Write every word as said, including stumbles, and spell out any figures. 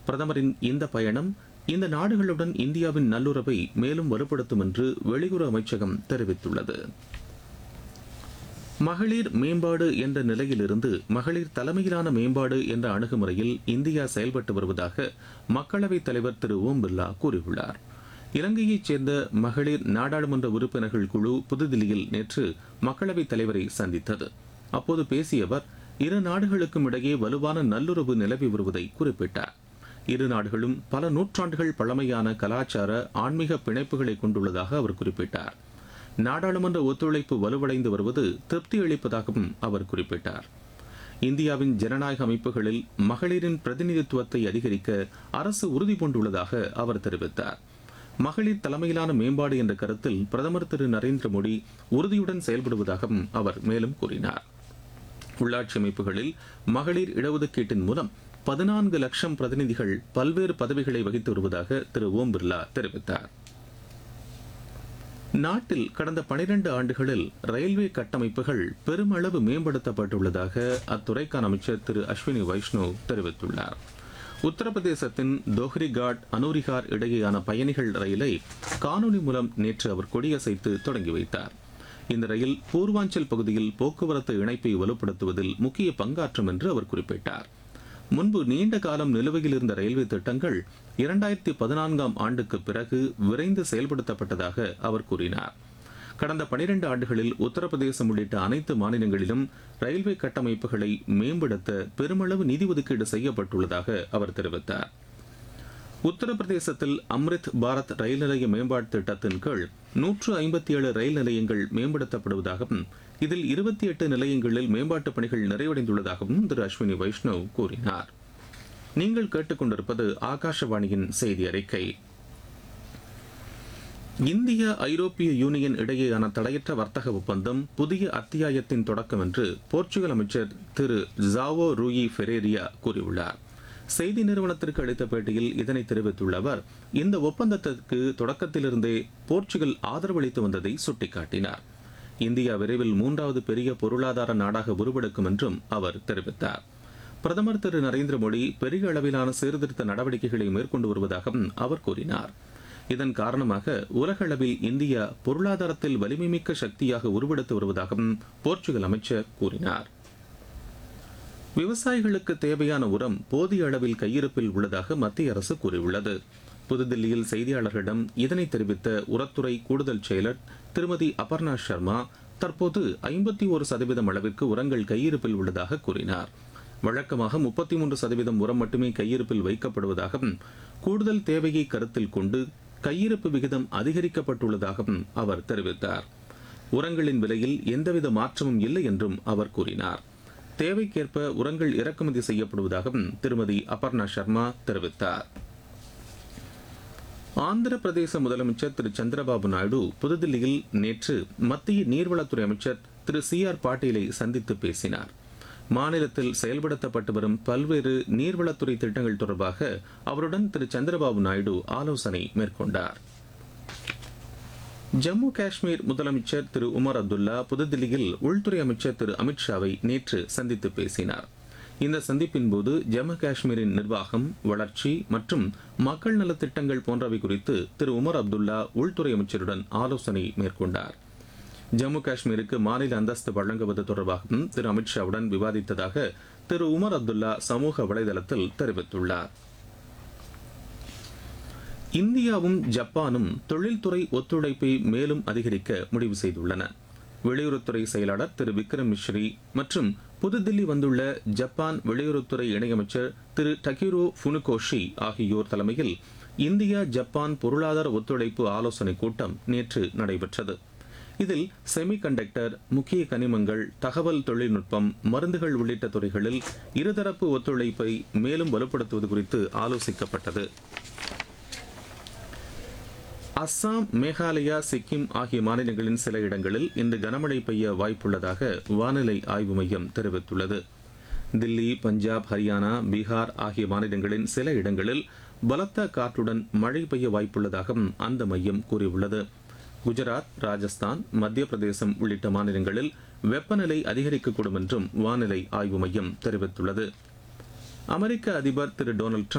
பிரதமரின் இந்த பயணம் இந்த நாடுகளுடன் இந்தியாவின் நல்லுறவை மேலும் வலுப்படுத்தும் என்று வெளியுறவு அமைச்சகம் தெரிவித்துள்ளது. மகளிர் மேம்பாடு என்ற நிலையிலிருந்து மகளிர் தலைமையிலான மேம்பாடு என்ற அணுகுமுறையில் இந்தியா செயல்பட்டு வருவதாக மக்களவைத் தலைவர் திரு ஓம் பிர்லா கூறியுள்ளார். இலங்கையைச் சேர்ந்த மகளிர் நாடாளுமன்ற உறுப்பினர்கள் குழு புதுதில்லியில் நேற்று மக்களவைத் தலைவரை சந்தித்தது. அப்போது பேசிய அவர், இரு நாடுகளுக்கும் இடையே வலுவான நல்லுறவு நிலவி வருவதை குறிப்பிட்டார். இரு நாடுகளும் பல நூற்றாண்டுகள் பழமையான கலாச்சார ஆன்மீக பிணைப்புகளை கொண்டுள்ளதாக அவர் குறிப்பிட்டார். நாடாளுமன்ற ஒத்துழைப்பு வலுவடைந்து வருவது திருப்தி அளிப்பதாகவும் அவர் குறிப்பிட்டார். இந்தியாவின் ஜனநாயக அமைப்புகளில் மகளிரின் பிரதிநிதித்துவத்தை அதிகரிக்க அரசு உறுதி பூண்டுள்ளதாக அவர் தெரிவித்தார். மகளிர் தலைமையிலான மேம்பாடு என்ற கருத்தில் பிரதமர் திரு நரேந்திர மோடி உறுதியுடன் செயல்படுவதாகவும் அவர் மேலும் கூறினார். உள்ளாட்சி அமைப்புகளில் மகளிர் இடஒதுக்கீட்டின் மூலம் பதினான்கு லட்சம் பிரதிநிதிகள் பல்வேறு பதவிகளை வகித்து வருவதாக திரு ஓம் பிர்லா தெரிவித்தார். நாட்டில் கடந்த பனிரெண்டு ஆண்டுகளில் ரயில்வே கட்டமைப்புகள் பெருமளவு மேம்படுத்தப்பட்டுள்ளதாக அத்துறைக்கான அமைச்சர் திரு அஸ்வினி வைஷ்ணவ் தெரிவித்துள்ளார். உத்தரப்பிரதேசத்தின் தோஹ்ரிகாட் அனூரிகார் இடையேயான பயணிகள் ரயிலை காணொலி மூலம் நேற்று அவர் கொடியசைத்து தொடங்கி வைத்தார். இந்த ரயில் பூர்வாஞ்சல் பகுதியில் போக்குவரத்து இணைப்பை வலுப்படுத்துவதில் முக்கிய பங்காற்றும் என்று அவர் குறிப்பிட்டார். முன்பு நீண்ட காலம் நிலுவையில் இருந்த ரயில்வே திட்டங்கள் இரண்டாயிரத்தி பதினான்காம் ஆண்டுக்கு பிறகு விரைந்து செயல்படுத்தப்பட்டதாக அவர் கூறினார். கடந்த பனிரெண்டு ஆண்டுகளில் உத்தரப்பிரதேசம் உள்ளிட்ட அனைத்து மாநிலங்களிலும் ரயில்வே கட்டமைப்புகளை மேம்படுத்த பெருமளவு நிதி ஒதுக்கீடு செய்யப்பட்டுள்ளதாக அவர் தெரிவித்தார். உத்தரப்பிரதேசத்தில் அம்ரித் பாரத் ரயில் நிலைய மேம்பாட்டு திட்டத்தின் கீழ் நூற்று ஐம்பத்தி ஏழு ரயில் நிலையங்கள் மேம்படுத்தப்படுவதாகவும் இதில் இருபத்தி எட்டு நிலையங்களில் மேம்பாட்டுப் பணிகள் நிறைவடைந்துள்ளதாகவும் திரு அஸ்வினி வைஷ்ணவ் கூறினார். நீங்கள் கேட்டுக்கொண்டிருப்பது ஆகாஷவாணியின் செய்தி அறிக்கை. இந்திய ஐரோப்பிய யூனியன் இடையேயான தடையற்ற வர்த்தக ஒப்பந்தம் புதிய அத்தியாயத்தின் தொடக்கம் என்று போர்ச்சுகல் அமைச்சர் திரு ஜாவோ ரூயி ஃபெரேரியா கூறியுள்ளார். செய்தி நிறுவனத்திற்கு அளித்த பேட்டியில் இதனை தெரிவித்துள்ள அவர், இந்த ஒப்பந்தத்திற்கு தொடக்கத்திலிருந்தே போர்ச்சுகல் ஆதரவு அளித்து வந்ததை சுட்டிக்காட்டினார். இந்தியா விரைவில் மூன்றாவது பெரிய பொருளாதார நாடாக உருவெடுக்கும் என்றும் அவர் தெரிவித்தார். பிரதமர் திரு நரேந்திர மோடி பெரிய அளவிலான சீர்திருத்த நடவடிக்கைகளை மேற்கொண்டு வருவதாகவும் அவர் கூறினார். இதன் காரணமாக உலக அளவில் இந்தியா பொருளாதாரத்தில் வலிமைமிக்க சக்தியாக உருவெடுத்து வருவதாகவும் போர்ச்சுகல் அமைச்சர் கூறினார். விவசாயிகளுக்கு தேவையான உரம் போதிய அளவில் கையிருப்பில் உள்ளதாக மத்திய அரசு கூறியுள்ளது. புதுதில்லியில் செய்தியாளர்களிடம் இதனை தெரிவித்த உரத்துறை கூடுதல் செயலர் திருமதி அபர்ணா சர்மா, தற்போது ஐம்பத்தி ஒரு சதவீதம் அளவிற்கு உரங்கள் கையிருப்பில் உள்ளதாக கூறினார். வழக்கமாக முப்பத்தி மூன்று சதவீதம் உரம் மட்டுமே கையிருப்பில் வைக்கப்படுவதாகவும் கூடுதல் தேவையை கருத்தில் கொண்டு கையிருப்பு விகிதம் அதிகரிக்கப்பட்டுள்ளதாகவும் அவர் தெரிவித்தார். உரங்களின் விலையில் எந்தவித மாற்றமும் இல்லை என்றும் அவர் கூறினார். தேவைக்கேற்ப உரங்கள் இறக்குமதி செய்யப்படுவதாகவும் திருமதி அபர்ணா சர்மா தெரிவித்தார். ஆந்திர பிரதேச முதலமைச்சர் திரு சந்திரபாபு நாயுடு புதுதில்லியில் நேற்று மத்திய நீர்வளத்துறை அமைச்சர் திரு சி ஆர் பாட்டீலை சந்தித்து பேசினார். மாநிலத்தில் செயல்படுத்தப்பட்டு வரும் பல்வேறு நீர்வளத்துறை திட்டங்கள் தொடர்பாக அவருடன் திரு சந்திரபாபு நாயுடு ஆலோசனை மேற்கொண்டார். ஜம்மு காஷ்மீர் முதலமைச்சர் திரு உமர் அப்துல்லா புதுதில்லியில் உள்துறை அமைச்சர் திரு அமித்ஷாவை நேற்று சந்தித்து பேசினார். இந்த சந்திப்பின் போது ஜம்மு காஷ்மீரின் நிர்வாகம், வளர்ச்சி மற்றும் மக்கள் நலத்திட்டங்கள் போன்றவை குறித்து திரு உமர் அப்துல்லா உள்துறை அமைச்சருடன் ஆலோசனை மேற்கொண்டார். ஜம்மு காஷ்மீருக்கு மாநில அந்தஸ்து வழங்குவது தொடர்பாகவும் திரு அமித்ஷாவுடன் விவாதித்ததாக திரு உமர் அப்துல்லா சமூக வலைதளத்தில் தெரிவித்துள்ளார். இந்தியாவும் ஜப்பானும் தொழில்துறை ஒத்துழைப்பை மேலும் அதிகரிக்க முடிவு செய்துள்ளன. வெளியுறவுத்துறை செயலாளர் திரு விக்ரம் மிஸ்ரி மற்றும் புதுதில்லி வந்துள்ள ஜப்பான் வெளியுறவுத்துறை இணையமைச்சர் திரு டகிரோ ஃபுனுகோஷி ஆகியோர் தலைமையில் இந்தியா ஜப்பான் பொருளாதார ஒத்துழைப்பு ஆலோசனைக் கூட்டம் நேற்று நடைபெற்றது. இதில் செமி கண்டக்டர், முக்கிய கனிமங்கள், தகவல் தொழில்நுட்பம், மருந்துகள் உள்ளிட்ட துறைகளில் இருதரப்பு ஒத்துழைப்பை மேலும் வலுப்படுத்துவது குறித்து ஆலோசிக்கப்பட்டது. அஸ்ஸாம், மேகாலயா, சிக்கிம் ஆகிய மாநிலங்களின் சில இடங்களில் இன்று கனமழை பெய்ய வாய்ப்புள்ளதாக வானிலை ஆய்வு மையம் தெரிவித்துள்ளது. தில்லி, பஞ்சாப், ஹரியானா, பீகார் ஆகிய மாநிலங்களின் சில இடங்களில் பலத்த காற்றுடன் மழை பெய்ய வாய்ப்புள்ளதாகவும் அந்த மையம் கூறியுள்ளது. குஜராத், ராஜஸ்தான், மத்திய பிரதேசம் உள்ளிட்ட மாநிலங்களில் வெப்பநிலை அதிகரிக்கக்கூடும் என்றும் வானிலை ஆய்வு மையம் தெரிவித்துள்ளது. அமெரிக்க அதிபர் திரு டொனால்டு